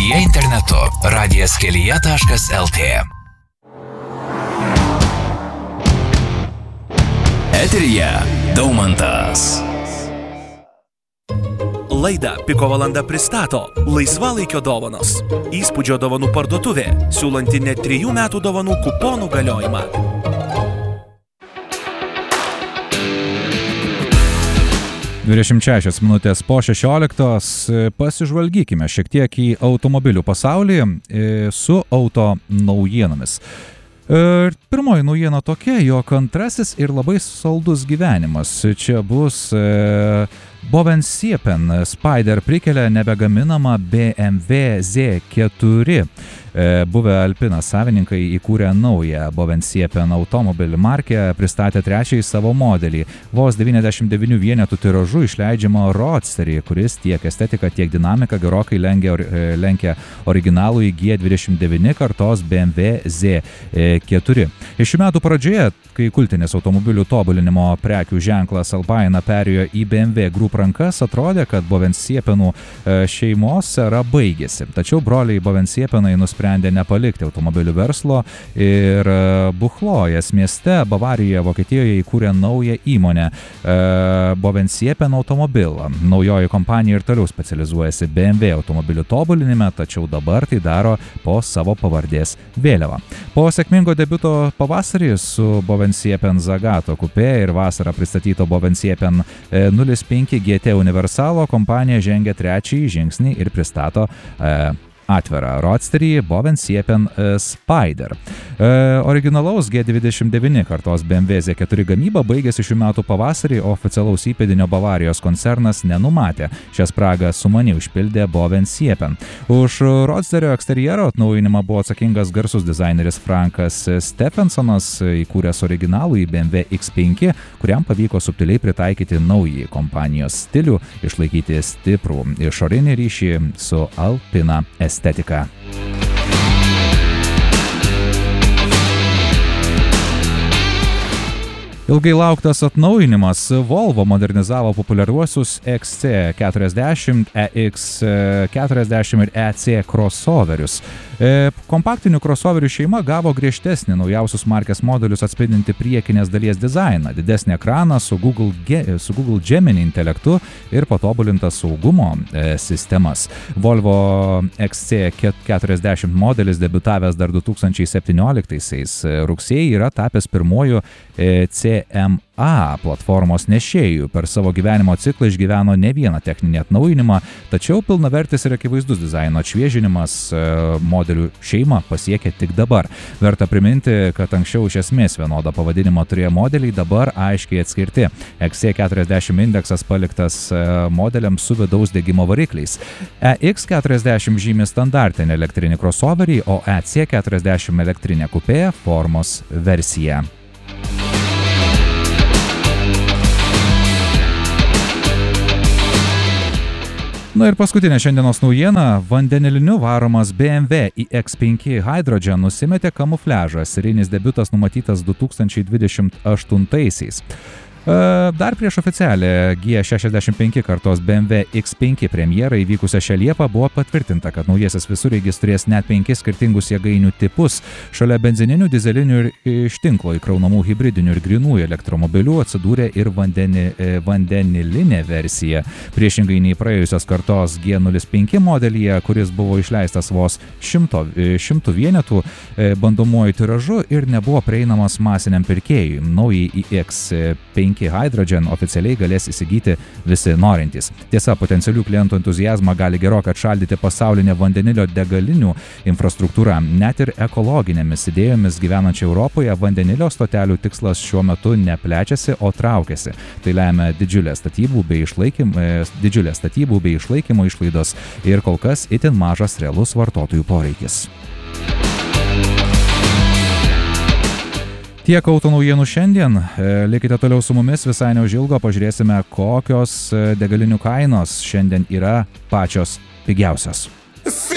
Kelyje internetu radijskelyje.lt. Eteryje Daumantas. Laidą Piko valanda pristato laisvalaikio dovanos. Įspūdžio dovanų parduotuvė, siūlanti net 3 metų dovanų kuponų galiojimą. Dvidešimt 6 minutės po 16 pasižvalgykime šiek tiek į automobilių pasaulį su auto naujienomis. Pirmoji naujiena tokia, jog antrasis ir labai saldus gyvenimas. Čia bus Bovensiepen Spider prikelia nebegaminamą BMW Z4. Buvę Alpina savininkai įkūrė naują Bovensiepen automobilį markę, pristatė trečiąjį savo modelį. Vos 99 vienetų tiražu išleidžiama Roadsterį, kuris tiek estetika, tiek dinamika gerokai lenkia originalų G29 kartos BMW Z4. Iš šių metų pradžioje, kai kultinis automobilių tobulinimo prekių ženklas Alpina perėjo į BMW Group rankas, atrodė, kad Bovensiepenų šeimos era baigėsi. Tačiau broliai Bovensiepenai nusprendė nepalikti automobilių verslo ir Buchlojas mieste, Bavarijoje, Vokietijoje įkūrė naują įmonę Bovensiepen Automobil. Naujoji kompanija ir toliau specializuojasi BMW automobilių tobulinime, tačiau dabar tai daro po savo pavardės vėliava. Po sėkmingo debiuto pavasarį su Bovensiepen Zagato kupė ir vasarą pristatyto Bovensiepen 05 GT Universalo kompanija žengia trečiąjį žingsnį ir pristato atvirą Roadsterį Bovensiepen Spider. Originalaus G29 kartos BMW Z4 gamyba baigėsi šių metų pavasarį, o oficialaus įpėdinio Bavarijos koncernas nenumatė. Šią spragą sumaniai užpildė Bovensiepen. Už Roadsterio eksterjero atnaujinimą buvo atsakingas garsus dizaineris Frankas Stephensonas, įkūręs originalų į BMW X5, kuriam pavyko subtiliai pritaikyti naują kompanijos stilių, išlaikyti stiprų išorinį ryšį su Alpina estetika. Ilgai lauktas atnaujinimas. Volvo modernizavo populiariuosius XC40, EX40 ir EC crossoverius. Kompaktinių crossoverių šeima gavo griežtesnį naujausius markės modelius atspindinti priekinės dalies dizainą, didesnį ekraną su Google Gemini intelektu ir patobulintas saugumo sistemas. Volvo XC40 modelis debiutavęs dar 2017-aisiais rugsėjį yra tapęs pirmuoju CMA platformos nešėjų. Per savo gyvenimo ciklą išgyveno ne vieną techninį atnaujinimą, tačiau pilnavertis ir akivaizdus dizaino atšviežinimas modelių šeimą pasiekė tik dabar. Verta priminti, kad anksčiau iš esmės vienodą pavadinimą turėjo modeliai, dabar aiškiai atskirti. XC40 indeksas paliktas modeliams su vidaus degimo varikliais. EX40 žymi standartinį elektrinį crossoverį, o EC40 elektrinė kupė formos versija. Na ir paskutinė šiandienos naujiena. Vandeniliniu varomas BMW iX5 Hydrogen nusimetė kamufliažą. Serijinis debiutas numatytas 2028-aisiais. Dar prieš oficialią G65 kartos BMW X5 premjerą įvykusią šią Liepą buvo patvirtinta, kad naujasis visureigis turės net 5 skirtingus jėgainių tipus. Šalia benzininių, dizelinių ir iš tinklo įkraunamų hibridinių ir grynųjų elektromobilių atsidūrė ir vandenilinė versija. Priešingai nei praėjusios kartos G05 modelyje, kuris buvo išleistas vos 100 vienetų bandomuoju tiražu ir nebuvo prieinamas masiniam pirkėjui. Naujai iX5 Hydrogen oficialiai galės įsigyti visi norintys. Tiesa, potencialių klientų entuziazmą gali gerokai atšaldyti pasaulinė vandenilio degalinių infrastruktūra. Net ir ekologinėmis idėjomis gyvenančiai Europoje vandenilio stotelių tikslas šiuo metu neplečiasi, o traukiasi. Tai lemia didžiulės statybų bei išlaikymo išlaidos ir kol kas itin mažas realus vartotojų poreikis. Tiek auto naujienų šiandien. Likite toliau su mumis, visai neužilgo pažiūrėsime, kokios degalinių kainos šiandien yra pačios pigiausios.